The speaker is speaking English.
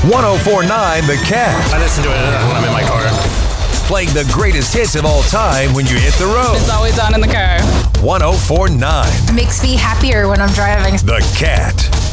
1049 The Cat. I listen to it when I'm in my car. Playing the greatest hits of all time when you hit the road. It's always on in the car. 1049 It makes me happier when I'm driving. The Cat.